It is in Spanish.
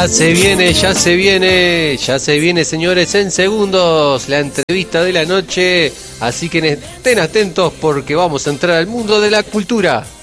Ya se viene, señores, en segundos la entrevista de la noche, así que estén atentos porque vamos a entrar al mundo de la cultura.